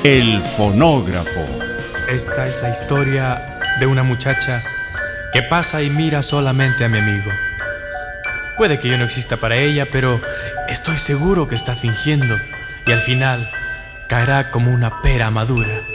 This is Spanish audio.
El fonógrafo. Esta es la historia de una muchacha que pasa y mira solamente a mi amigo. Puede que yo no exista para ella, pero estoy seguro que está fingiendo y al final caerá como una pera madura.